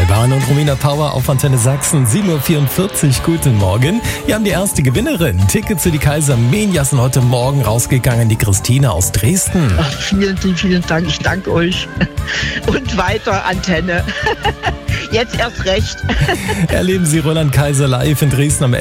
Alban und Romina Power auf Antenne Sachsen, 7.44 Uhr, guten Morgen. Wir haben die erste Gewinnerin. Tickets für die Kaiser Menia sind heute Morgen rausgegangen, die Christine aus Dresden. Ach, vielen Dank, ich danke euch. Und weiter, Antenne. Jetzt erst recht. Erleben Sie Roland Kaiser live in Dresden am